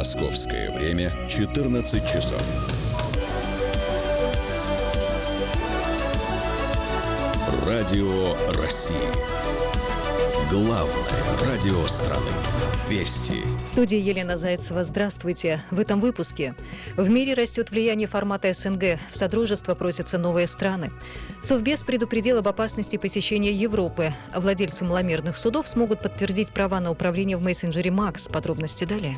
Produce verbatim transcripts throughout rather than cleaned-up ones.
Московское время четырнадцать часов. Радио России. Главное радио страны. Вести. В студии Елена Зайцева. Здравствуйте. В этом выпуске. В мире растет влияние формата СНГ. В Содружество просятся новые страны. Совбез предупредил об опасности посещения Европы. Владельцы маломерных судов смогут подтвердить права на управление в мессенджере Макс. Подробности далее.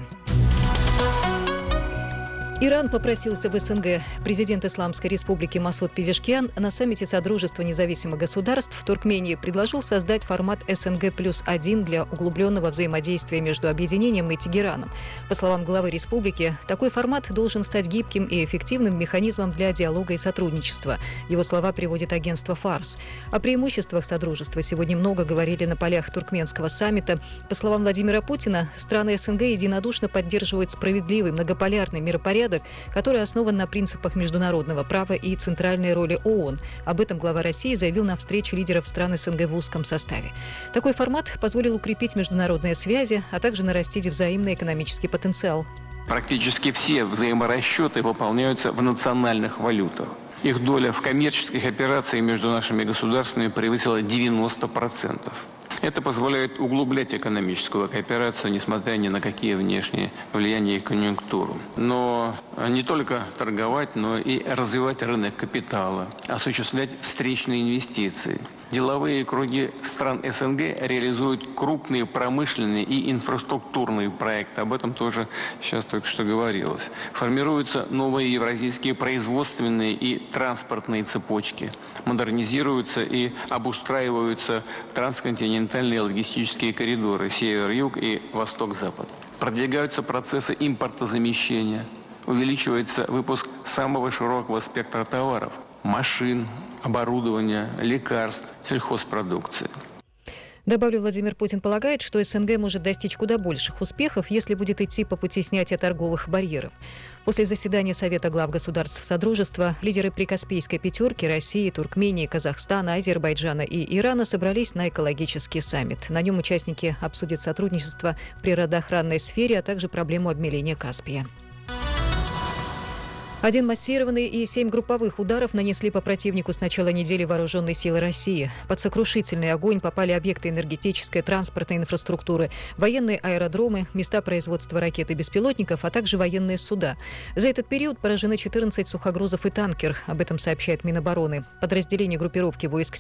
Иран попросился в СНГ. Президент Исламской Республики Масуд Пезешкиан на саммите Содружества независимых государств в Туркмении предложил создать формат СНГ плюс один для углубленного взаимодействия между объединением и Тегераном. По словам главы республики, такой формат должен стать гибким и эффективным механизмом для диалога и сотрудничества. Его слова приводит агентство «Фарс». О преимуществах Содружества сегодня много говорили на полях туркменского саммита. По словам Владимира Путина, страны СНГ единодушно поддерживают справедливый многополярный миропорядок, который основан на принципах международного права и центральной роли ООН. Об этом глава России заявил на встрече лидеров стран СНГ в узком составе. Такой формат позволил укрепить международные связи, а также нарастить взаимный экономический потенциал. Практически все взаиморасчеты выполняются в национальных валютах. Их доля в коммерческих операциях между нашими государствами превысила девяносто процентов. Это позволяет углублять экономическую кооперацию, несмотря ни на какие внешние влияния и конъюнктуру. Но не только торговать, но и развивать рынок капитала, осуществлять встречные инвестиции. Деловые круги стран СНГ реализуют крупные промышленные и инфраструктурные проекты. Об этом тоже сейчас только что говорилось. Формируются новые евразийские производственные и транспортные цепочки. Модернизируются и обустраиваются трансконтинентальные логистические коридоры север-юг и восток-запад. Продвигаются процессы импортозамещения. Увеличивается выпуск самого широкого спектра товаров – машин, оборудования, лекарств, сельхозпродукции. Добавлю, Владимир Путин полагает, что СНГ может достичь куда больших успехов, если будет идти по пути снятия торговых барьеров. После заседания Совета глав государств Содружества лидеры прикаспийской пятерки России, Туркмении, Казахстана, Азербайджана и Ирана собрались на экологический саммит. На нем участники обсудят сотрудничество в природоохранной сфере, а также проблему обмеления Каспия. Один массированный и семь групповых ударов нанесли по противнику с начала недели вооруженные силы России. Под сокрушительный огонь попали объекты энергетической, транспортной инфраструктуры, военные аэродромы, места производства ракет и беспилотников, а также военные суда. За этот период поражены четырнадцать сухогрузов и танкер. Об этом сообщает Минобороны. Подразделения группировки войск